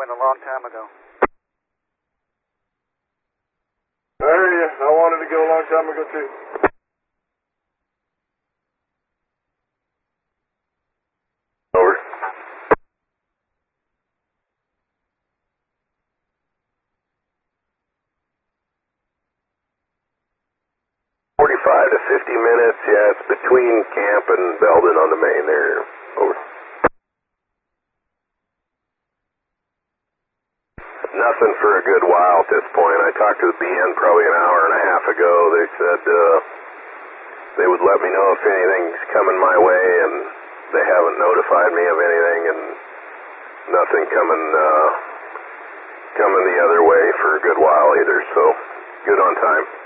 went a long time ago. I hear you. I wanted to go a long time ago, too. Over. 45 to 50 minutes, yeah, it's between camp and Belden on the main there. Over. Nothing for a good while at this point. I talked to the BN probably an hour and a half ago. They said they would let me know if anything's coming my way, and they haven't notified me of anything, and nothing coming the other way for a good while either, so good on time.